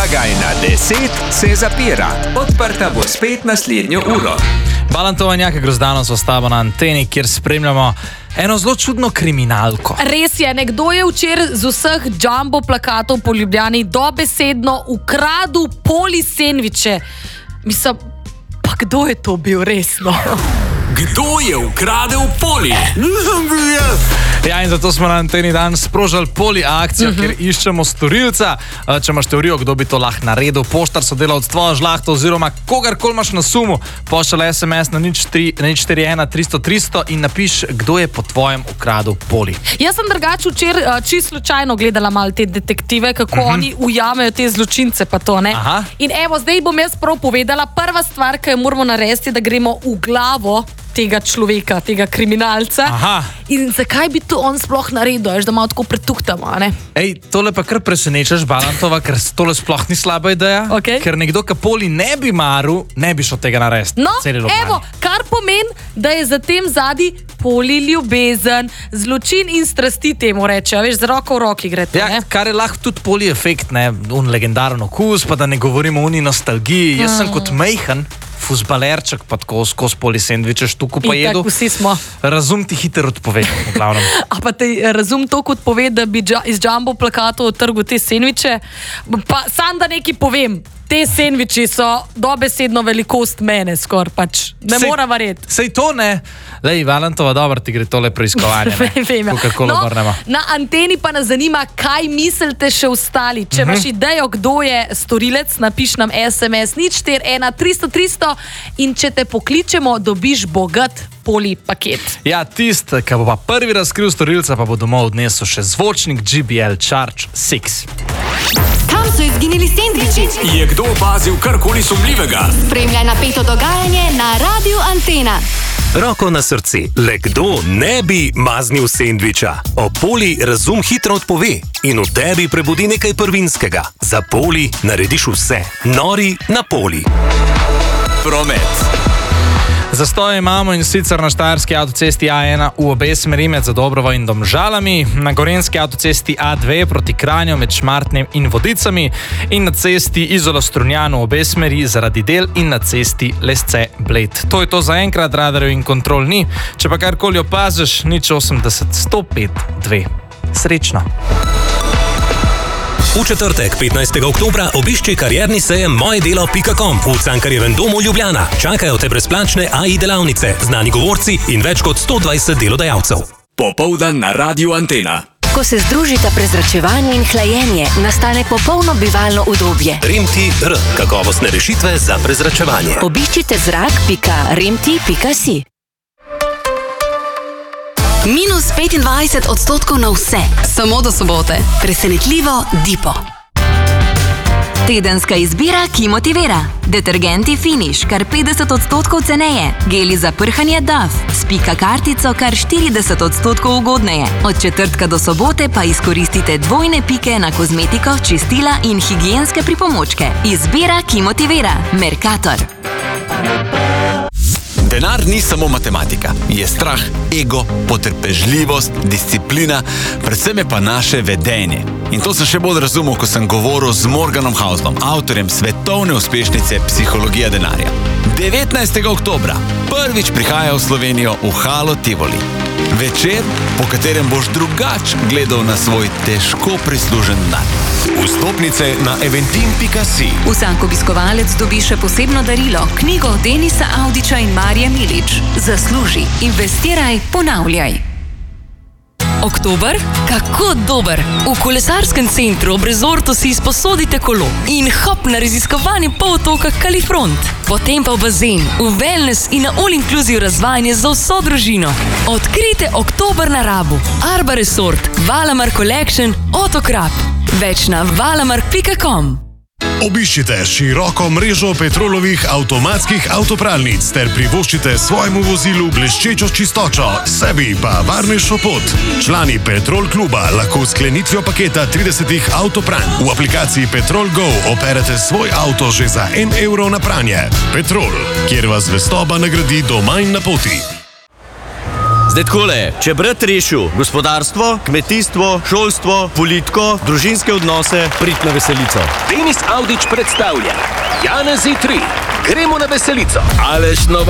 Blagajna 10 se zapira. Odprta bo spet naslednjo uro. Valentova in Jaka Grozdanov so s tabo na anteni, kjer spremljamo eno zelo čudno kriminalko. Res je, nekdo je včeraj z vseh jumbo plakatov po Ljubljani dobesedno ukradel poli sendviče. Mislim, pa kdo je to bil resno? Kdo je ukradel poli? Ja, in zato smo na anteni danes sprožili poli akcijo, kjer iščemo storilca. Če imaš teorijo, kdo bi to lahko naredil, poštar, sodelavec tvoja žlahta oziroma kogarkoli imaš na sumu, pošalj SMS na 041 300 300 in napiš, kdo je po tvojem ukradel poli. Jaz sem drugače včeraj čisto slučajno gledala malo te detektive, kako oni ujamejo te zločince pa to, ne? Aha. In evo, zdaj bom jaz prav povedala, prva stvar, ki jo moramo narediti, da gremo v glavo tega človeka, tega kriminalca. Aha. In zakaj bi to on sploh naredil, da malo tako pretuhtamo, ne? Ej, tole pa kar presenečaš, Valentova, ker tole sploh ni slaba ideja, Okej. ker nekdo, ki poli ne bi maril, ne bi šel tega narediti. No, Celi Ljubljani. evo, kar pomeni, da je za tem zadnji poli ljubezen, zločin in strasti temu rečejo, veš, z roko v roki gre to, Ja, ne? kar je lahko tudi poli efekt, ne, un legendaren okus, pa da ne govorimo o uni nostalgiji. Jaz sem kot majhen fuzbalerček, pa tako skozi poli sendviče štuku pa jedu. Itak, vsi smo. Razum ti hitro odpove, v glavnem. A pa te razum to kot pove, da bi iz jumbo plakatov trgu te sendviče? Pa sam da nekaj povem. Te sendviči so dobesedno velikost mene skoraj, pač. Ne mora verjeti. Sej to ne. Lej, Valentova, dobro ti gre tole preiskovanje, ne? Vem, ja. Kakorkoli obrnemo. Na anteni pa nas zanima, kaj mislite še ostali. Če imaš idejo, kdo je storilec, napiš nam SMS 041 300 300 in če te pokličemo, dobiš bogat poli paket. Ja, tist, ki bo pa prvi razkril storilca, pa bo domov odnesel še zvočnik JBL Charge 6. Kam so izginili sendviči? Je kdo opazil karkoli sumljivega? Spremljaj napeto dogajanje na Radiu Antena. Roko na srce, le kdo ne bi maznil sendviča? O poli razum hitro odpove in v tebi prebudi nekaj prvinskega. Za poli narediš vse. Nori na poli. Promet. Zastoj imamo in sicer na štajerski avtocesti A1 v obe smeri med Zadobrovo in Domžalami, na gorenjski avtocesti A2 proti Kranju med Šmartnem in Vodicami in na cesti Izola-Strunjan v obe smeri zaradi del in na cesti Lesce-Bled. To je to za enkrat, radarjev in kontrol ni. Če pa karkoli opaziš, 080 105 2. Srečno! V četrtek, 15. oktobra, obišči karierni sejem mojedelo.com v Cankarjevem domu Ljubljana. Čakajo te brezplačne AI delavnice, znani govorci in več kot 120 delodajalcev. Popoldan na Radiu Antena. Ko se združita prezračevanje in hlajenje, nastane popolno bivalno udobje. Remti-R. Kakovostne rešitve za prezračevanje. Obiščite zrak.remti.si. Minus 25% na vse, samo do sobote. Presenetljivo Dipo. Tedenska izbira, ki motivira. Detergenti Finish, kar 50% ceneje. Geli za prhanje Dove, s Pika kartico kar 40% ugodneje. Od četrtka do sobote pa izkoristite dvojne pike na kozmetiko, čistila in higienske pripomočke. Izbira, ki motivira. Mercator. Denar ni samo matematika. Je strah, ego, potrpežljivost, disciplina, predvsem je pa naše vedenje. In to sem še bolj razumel, ko sem govoril z Morganom Houslom, avtorjem svetovne uspešnice Psihologija denarja. 19. oktobra prvič prihaja v Slovenijo v Halo Tivoli. Večer, po katerem boš drugač gledal na svoj težko prislužen dan. Vstopnice na eventim.si. Vsak obiskovalec dobi še posebno darilo, knjigo Denisa Audiča in Marije Milič. Zasluži, investiraj, ponavljaj. Oktober? Kako dober! V kolesarskem centru ob rezortu si izposodite kolo in hop na raziskovanje polotoka Kalifront. Potem pa v bazen, v wellness in na all-inclusive razvajanje za vso družino. Odkrite oktober na Rabu, Arba Resort, Valamar Collection, Otokrap. Več na valamark.com. Obiščite široko mrežo Petrolovih avtomatskih avtopralnic ter privoščite svojemu vozilu bleščečo čistočo, sebi pa varnejšo pot. Člani Petrol kluba lahko s sklenitvijo paketa 30 avtopranj v aplikaciji Petrol Go operete svoj avto že za 1 evro na pranje. Petrol, kjer vas zvestoba nagradi doma in na poti. Zdaj takole, če brat rešil gospodarstvo, kmetijstvo, šolstvo, politiko, družinske odnose, prid na veselico. Denis Avdić predstavlja Janezi 3. Gremo na veselico. Aleš